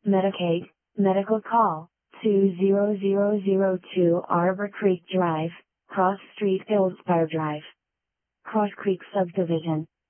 Medicaid, medical call, 20002 Arbor Creek Drive, Cross Street Fieldspire Drive. Cross Creek Subdivision.